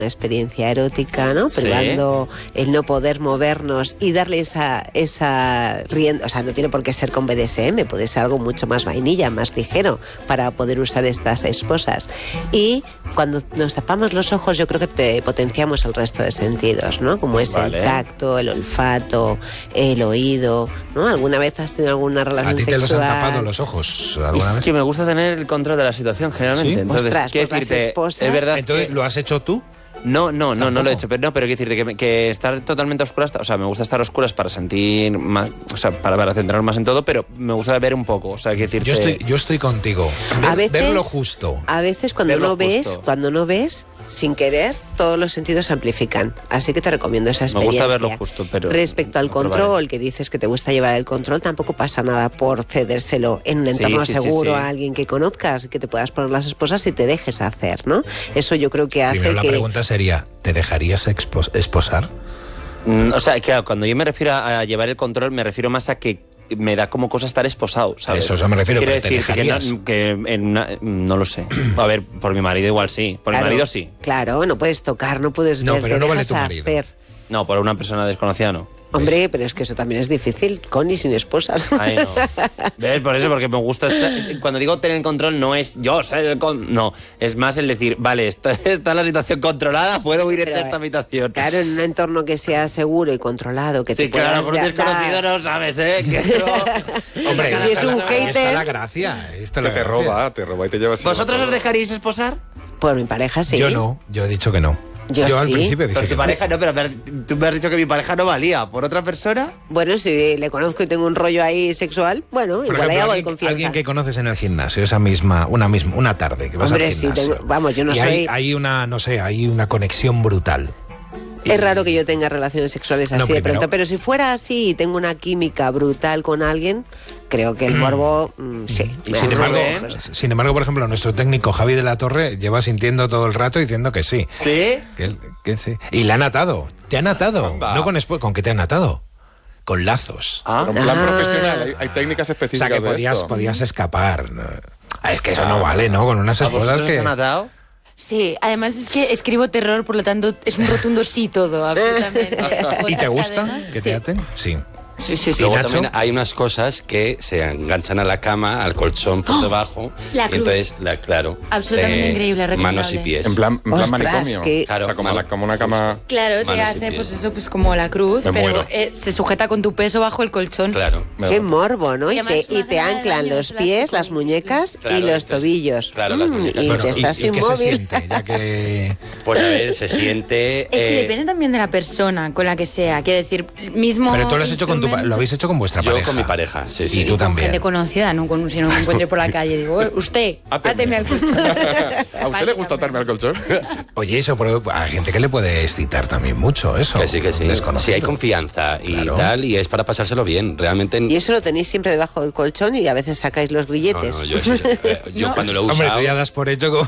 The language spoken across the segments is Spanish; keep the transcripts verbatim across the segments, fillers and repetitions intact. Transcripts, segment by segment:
una experiencia erótica, ¿no? Privando sí. el no poder movernos y darle esa, esa rienda. O sea, no tiene por qué ser con B D S M, puede ser algo mucho más vainilla, más ligero, para poder usar estas esposas. Y cuando nos tapamos los ojos, yo creo que te potenciamos el resto de sentidos, ¿no? Como es vale. el tacto, el olfato, el oído, ¿no? ¿Alguna vez has tenido alguna relación sexual? ¿A ti te los han tapado los ojos alguna es vez? Que me gusta tener el control de la situación, generalmente. ¿Sí? Entonces, Ostras, ¿qué pues decirte? Esposas... Es verdad. Entonces, que... ¿lo has hecho tú? No, no, no, no lo he hecho, pero no, pero quiero decirte que, que estar totalmente a oscuras, o sea, me gusta estar a oscuras para sentir más, o sea, para, para centrar más en todo, pero me gusta ver un poco, o sea, quiero decirte... Yo estoy, yo estoy contigo. Ver, a veces, ver lo justo. A veces cuando Ver lo no ves, justo. cuando no ves, sin querer, todos los sentidos se amplifican. Así que te recomiendo esa experiencia. Me gusta verlo justo, pero... Respecto al control, que dices que te gusta llevar el control, tampoco pasa nada por cedérselo en un entorno sí, sí, seguro sí, sí. a alguien que conozcas, que te puedas poner las esposas y te dejes hacer, ¿no? Eso yo creo que hace Primero la que... pregunta sería, ¿te dejarías expos- esposar? Mm, o sea, claro, cuando yo me refiero a, a llevar el control, me refiero más a que me da como cosa estar esposado, ¿sabes? Eso, eso me refiero, Quiero pero te decir que, dejarías. no, que en una, no lo sé. A ver, por mi marido igual sí. Por Claro, mi marido sí. Claro, no puedes tocar, no puedes No, ver, pero te no vale dejas tu marido. hacer. No, por una persona desconocida no. Hombre, pero es que eso también es difícil, con y sin esposas. Ay, no. ¿Ves? Por eso, porque me gusta... estar- Cuando digo tener el control, no es yo ser el con... No, es más el decir, vale, está, está la situación controlada, puedo huir Pero, de esta habitación. Claro, en un entorno que sea seguro y controlado, que Sí, te puedas claro, por un dar- desconocido no sabes, ¿eh? Que no... Hombre, Si es está un la- ahí está hater- la gracia. ahí está Que la te gracia. roba, te roba y te lleva así. ¿Vosotros os dejaríais esposar? Por mi pareja, sí. Yo no, yo he dicho que no. Yo al sí. principio dije Pero que tu no. pareja no, pero, pero tú me has dicho que mi pareja no valía. ¿Por otra persona? Bueno, si le conozco y tengo un rollo ahí sexual, bueno, Por igual ejemplo, hay algo de alguien, confianza. alguien que conoces en el gimnasio, esa misma, una misma, una tarde que vas Hombre, al sí, gimnasio. tengo- vamos, yo no y soy- Hay, hay una, no sé, hay una conexión brutal. Es raro que yo tenga relaciones sexuales así No, de primero- pronto, pero si fuera así y tengo una química brutal con alguien, creo que el morbo, mm, sí. Y me sin da embargo, morbo. sin embargo, por ejemplo, nuestro técnico Javi de la Torre lleva sintiendo todo el rato diciendo que sí. ¿Sí? Que, él- que sí. Y le han atado. Te han atado. Anda. No con espo- ¿Con qué te han atado? Con lazos. Ah, En plan Ah. profesional, hay, hay técnicas O específicas sea, que de podías, esto. podías escapar. Ah, es que eso no vale, ¿no? Con unas ¿a esposas vosotros que... os han atado? Sí, además es que escribo terror, por lo tanto es un rotundo sí todo, absolutamente. ¿Y te gusta Cadenas, que te sí. aten? Sí. Sí, sí, sí. ¿Y Luego Nacho? también hay unas cosas que se enganchan a la cama, al colchón por debajo. La y cruz. entonces, la, claro. Absolutamente increíble, recomendable. Manos y pies. En plan, en plan Ostras, manicomio. que- Claro, o sea, como, man- la- como una cama... Claro, te Manos y hace pies. pues eso, pues como la cruz, Me pero muero. eh, se sujeta con tu peso bajo el colchón. Claro. Qué morbo, ¿no? Y Y además te, no y hace te nada de anclan daño, los es pies, elástico las y- muñecas Claro, y los entonces, tobillos. claro, las Mm, muñecas. y Bueno, te ¿y, estás y qué se inmóvil. siente? Ya que... Pues a ver, se siente. Es que eh, depende también de la persona con la que sea. Quiero decir, mismo. Pero tú lo has hecho con tu pa- instrumento- lo habéis hecho con vuestra yo pareja. con mi pareja, sí, sí. Y tú Con también. gente conocida, no con, si no me encuentro por la calle. Digo, usted, Áteme. áteme al colchón. ¿A usted le gusta atarme al colchón? Oye, eso pero a gente que le puede excitar también mucho, eso. Que sí, que sí. Desconocido. Si hay confianza y Claro. tal, y es para pasárselo bien. Realmente. Y eso lo tenéis siempre debajo del colchón y a veces sacáis los No, grilletes. no, yo, eso- eh, yo No. cuando lo he Hombre, usado. tú ya das por hecho como...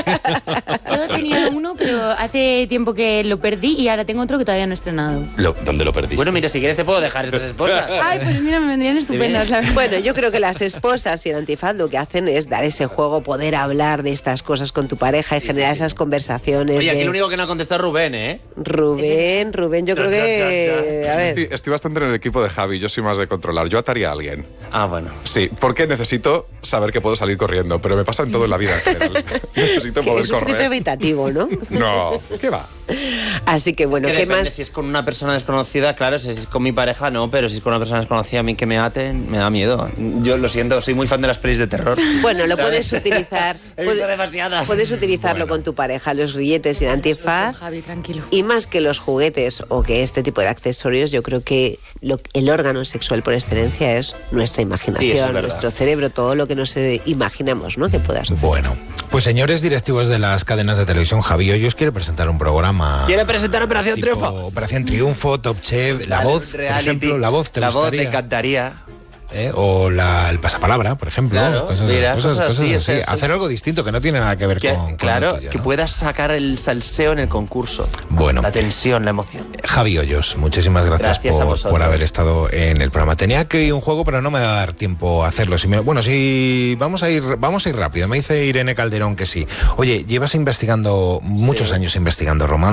Yo tenía uno, pero hace tiempo que lo perdí y ahora tengo otro que todavía no he estrenado. Lo- ¿Dónde lo perdiste? Bueno, mira, si quieres te puedo dejar estas esposas. Ay, pues mira, me vendrían estupendas, la verdad. Bueno, yo creo que las esposas y el antifaz lo que hacen es dar ese juego, poder hablar de estas cosas con tu pareja y generar esas conversaciones. Oye, aquí de- el único que no ha contestado es Rubén, ¿eh? Rubén, Rubén, yo creo Ya, ya, que... ya, A ver, Estoy, estoy bastante en el equipo de Javi, yo soy más de controlar. Yo ataría a alguien. Ah, bueno. Sí, porque necesito saber que puedo salir corriendo, pero me pasa en todo en la vida en general. Necesito que poder es un poquito correr. evitativo, ¿no? No, ¿qué va? Así que bueno, Es que ¿qué depende, más? si es con una persona desconocida, claro, si es con mi pareja, no, pero si es con una persona desconocida, a mí que me aten, me da miedo. Yo lo siento, soy muy fan de las pelis de terror. Bueno, lo ¿Sabes? puedes utilizar. He visto puede- demasiadas. Puedes utilizarlo con tu pareja, los grilletes y el antifaz. Javi, tranquilo. Y más que los juguetes o que este tipo de accesorios, yo creo que lo- el órgano sexual por excelencia es nuestra Sí, imaginación, eso es verdad. nuestro cerebro, todo lo que nos eh, imaginamos, ¿no? Que pueda suceder. Bueno, pues señores directivos de las cadenas de televisión, Javi hoy os quiere presentar un programa... ¿Quiere presentar Operación tipo Triunfo? Operación Triunfo, Top Chef, La Voz, por Reality, ejemplo, La Voz, ¿te La Voz, gustaría? te encantaría. ¿Eh? O la, el pasapalabra, por ejemplo. Claro, cosas, mira, cosas, cosas cosas así, así. eso- Hacer algo distinto que no tiene nada que ver Que- con, con claro, lo tuyo, que ¿no? puedas sacar el salseo en el concurso. Bueno. La tensión, la emoción. Javi Hoyos, muchísimas gracias, Gracias a por, vosotros. por haber estado en el programa. Tenía que ir un juego, pero no me va a dar tiempo a hacerlo. Si me- bueno, sí, vamos a ir, vamos a ir rápido. Me dice Irene Calderón que sí. Oye, llevas investigando muchos Sí. años investigando romance.